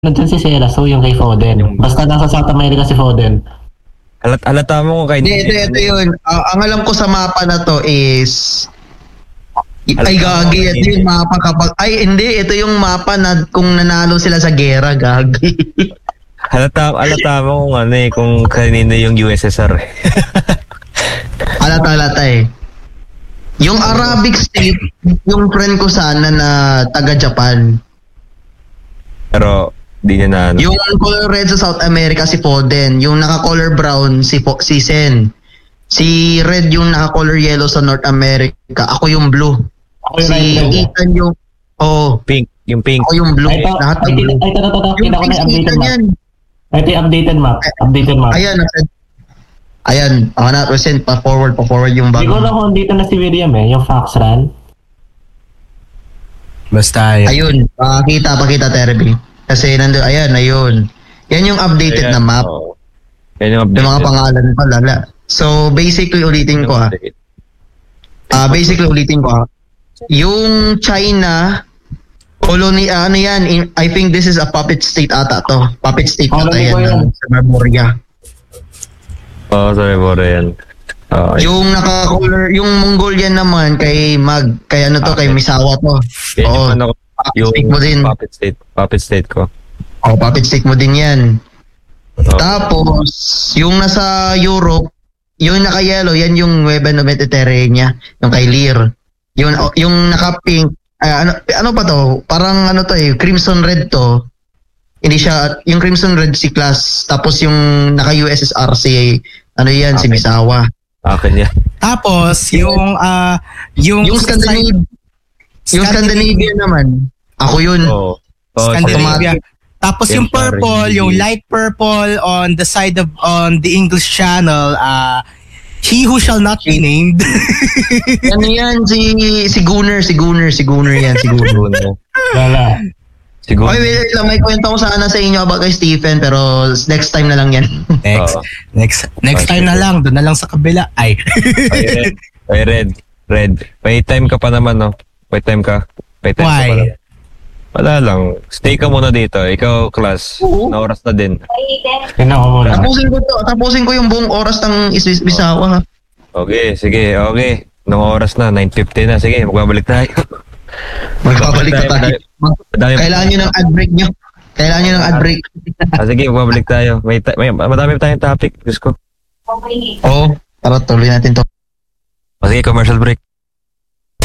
nandyan si Sela, so yung kay Foden. Basta nasa South America si Foden. Halata mo kung Hindi, ito yun. Ang alam ko sa mapa na to is... Ay, gagi. Ito yung mapa kapag... Ay, hindi. Ito yung mapa na kung nanalo sila sa gera, gagi. halata mo kung ano kung kanino yung USSR eh. Halata eh. Yung Arabic state, yung friend ko sana na taga-Japan. Pero, di niya na ano. Yung color red sa South America, si Foden. Yung naka-color brown, si Sen. Si red yung naka-color yellow sa North America. Ako yung blue. Ako yung Si right Ethan yung... Oh, Pink, yung pink. ako yung blue. Ito, Lahat ng blue. kita ko Yung na pink yung updated Ethan map. yan. Ito yung updated map. Updated map. Ayan, ako na present pa forward yung Hindi ko bago. alam kung dito na si William yung Fox Run. Basta yun. Ayun, pakita Terby. Kasi nandun, ayun. Yan yung updated Ayan, na map. oo. Yan yung Yung updated. mga pangalan pa lala. So basically ulitin ko Yung China colony ano yan, I think this is a puppet state ata to. Puppet state ata Colony ko yan yan. sa Marmoria. Oo, sorry po yan. Yung naka-color, yung Mongolian naman kay kay ano to, kay Misawa to. Yan yung Oo. ano, yung State mo din. puppet state ko. Oh, puppet state mo din yan. Oo. Tapos, yung nasa Europe, yung naka-yellow, yan yung Nueva Mediterranea, yung kay Lear. Yung naka-pink, ano pa to? Parang ano to crimson red to. Hindi siya, yung crimson red si Class, tapos yung naka-USSR si, si Okay. Misawa. Akin yan. Tapos, yung Scandinavian naman, ako yun. Oo. Scandinavia. Tapos yung Yung parang purple, hindi- yung light purple on the side of on the English channel, he who shall not be named. Ano yan, si Gunner yan, si Gunner. Wala. Siguro. Okay, wait lang, may kwento ko sana sa inyo about kay Stephen, pero next time na lang yan. Next time na lang, doon na lang sa kabila. Ay. Ay, red. May time ka pa naman, no? May time ka pa Why? naman. Wala lang. Stay ka muna dito. Ikaw, class. Na oras na din. Tingnan ko muna. Tapusin ko yung buong oras ng Bisawa, ha? Okay, sige. Okay. Nung oras na, 9:50 na. Sige, magbabalik tayo. Magbabalik na tayo. Madami- Kailangan nyo ng ad break nyo. Sige, magbabalik tayo. Madami pa tayong topic. Diyos ko. Oo, tara tuloy natin to. Sige, commercial break.